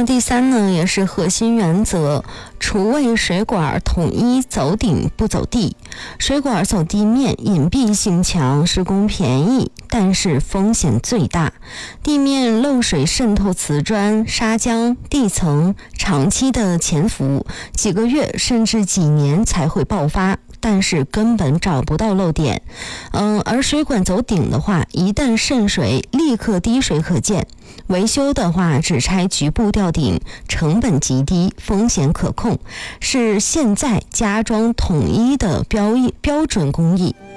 第三呢，也是核心原则，厨卫水管统一走顶不走地。水管走地面隐蔽性强，施工便宜，但是风险最大。地面漏水渗透瓷砖、砂浆、地层，长期的潜伏，几个月甚至几年才会爆发，但是根本找不到漏点。而水管走顶的话，一旦渗水，立刻滴水可见。维修的话，只拆局部吊顶，成本极低，风险可控，是现在家装统一的标准工艺。